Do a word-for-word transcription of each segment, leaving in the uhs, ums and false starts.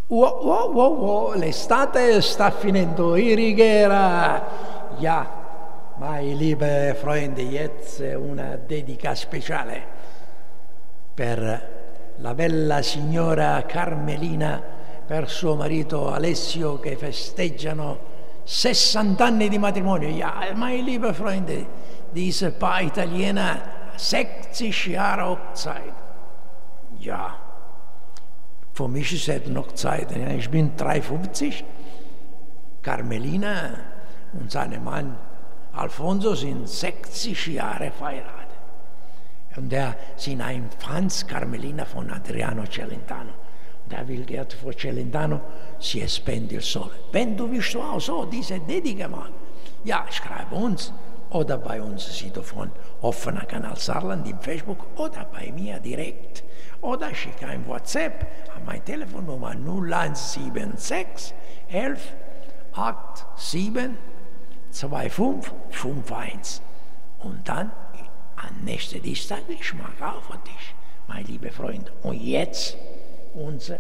Oh, oh, oh, oh, l'estate sta finendo, η rigera. Ja, meine liebe Freunde, jetzt una dedica speciale per la bella signora Carmelina, per suo marito Alessio, che festeggiano sessanta anni di matrimonio. Ja, meine liebe Freunde, diese Paar Italiener, sechzig Jahre Hochzeit. Ja, für mich ist es noch Zeit. Ich bin dreiundfünfzig. Carmelina und sein Mann Alfonso sind sechzig Jahre verheiratet. Und er sind ein Franz Carmelina von Adriano Celentano. Und er will gerne für Celentano, si spende il sole. Wenn du willst auch so diese Dedica machen, ja, schreib uns oder bei uns Sito von offener Kanal Saarland im Facebook oder bei mir direkt. Oder schicke ein WhatsApp an meine Telefonnummer null eins sieben sechs elf acht sieben zwei fünf fünf eins. Und dann am nächsten Dienstag, ich mag auch für dich, mein lieber Freund. Und jetzt unser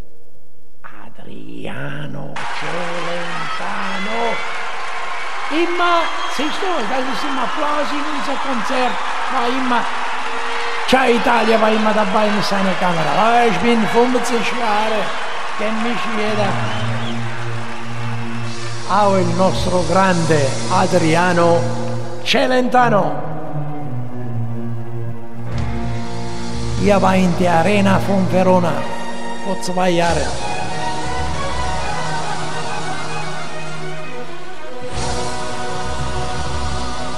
Adriano Celentano. Immer, siehst du, das ist immer Applaus in unser Konzert, war immer, Ciao Italia war immer dabei mit seiner Kamera. Ich bin fünfzig Jahre, kennt mich jeder. Auch il nostro grande Adriano Celentano. Hier war in der Arena von Verona vor zwei Jahren.